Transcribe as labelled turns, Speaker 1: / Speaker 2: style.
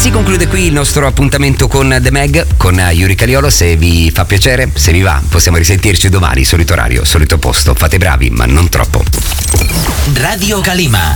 Speaker 1: Si conclude qui il nostro appuntamento con The Meg, con Yuri Caliolo. Se vi fa piacere, se vi va, possiamo risentirci domani, solito orario, solito posto. Fate bravi, ma non troppo.
Speaker 2: Radio Calima.